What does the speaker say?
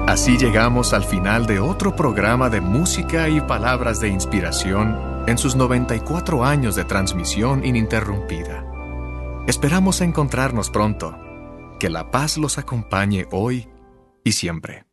Así llegamos al final de otro programa de música y palabras de inspiración en sus 94 años de transmisión ininterrumpida. Esperamos encontrarnos pronto. Que la paz los acompañe hoy y siempre.